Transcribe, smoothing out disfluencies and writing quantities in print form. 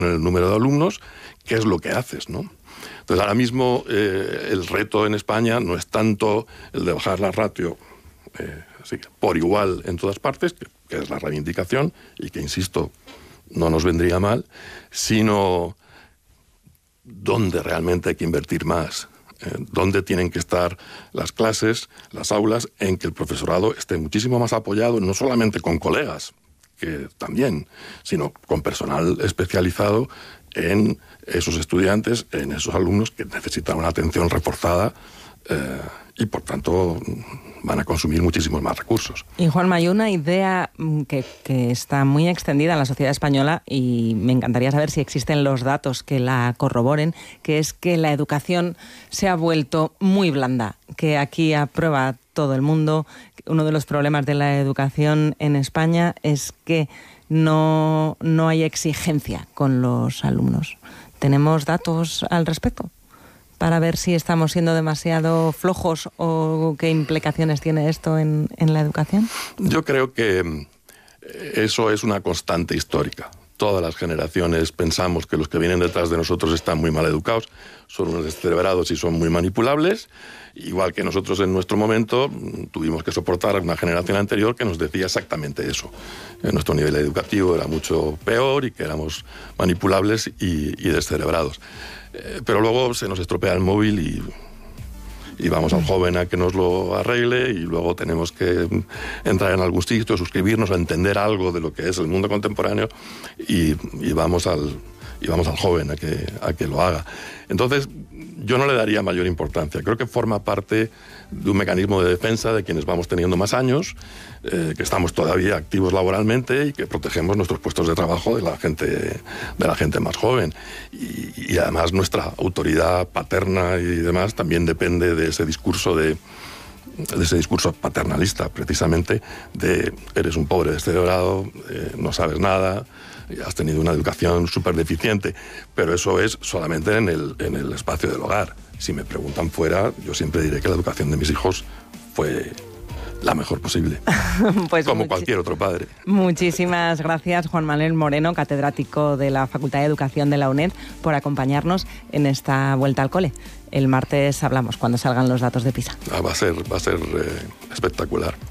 el número de alumnos, ¿qué es lo que haces, no? Entonces, ahora mismo el reto en España no es tanto el de bajar la ratio por igual en todas partes, que es la reivindicación, y que, insisto, no nos vendría mal, sino dónde realmente hay que invertir más, dónde tienen que estar las clases, las aulas, en que el profesorado esté muchísimo más apoyado, no solamente con colegas, que también, sino con personal especializado en esos estudiantes, en esos alumnos que necesitan una atención reforzada y, por tanto, van a consumir muchísimos más recursos. Y, Juanma, hay una idea que está muy extendida en la sociedad española y me encantaría saber si existen los datos que la corroboren, que es que la educación se ha vuelto muy blanda, que aquí aprueba todo el mundo. Uno de los problemas de la educación en España es que no hay exigencia con los alumnos. ¿Tenemos datos al respecto para ver si estamos siendo demasiado flojos o qué implicaciones tiene esto en la educación? Yo creo que eso es una constante histórica. Todas las generaciones pensamos que los que vienen detrás de nosotros están muy mal educados, son unos descerebrados y son muy manipulables, igual que nosotros en nuestro momento tuvimos que soportar a una generación anterior que nos decía exactamente eso. Nuestro nivel educativo era mucho peor y que éramos manipulables y descerebrados. Pero luego se nos estropea el móvil y vamos al joven a que nos lo arregle, y luego tenemos que entrar en algún sitio, suscribirnos, a entender algo de lo que es el mundo contemporáneo, y vamos al joven a que lo haga. Entonces, yo no le daría mayor importancia. Creo que forma parte de un mecanismo de defensa de quienes vamos teniendo más años, que estamos todavía activos laboralmente y que protegemos nuestros puestos de trabajo de la gente más joven. Y además nuestra autoridad paterna y demás también depende de ese discurso paternalista, precisamente, de eres un pobre descerebrado, no sabes nada, has tenido una educación súper deficiente, pero eso es solamente en el espacio del hogar. Si me preguntan fuera, yo siempre diré que la educación de mis hijos fue la mejor posible, pues como cualquier otro padre. Muchísimas gracias, Juan Manuel Moreno, catedrático de la Facultad de Educación de la UNED, por acompañarnos en esta vuelta al cole. El martes hablamos cuando salgan los datos de PISA. Va a ser espectacular.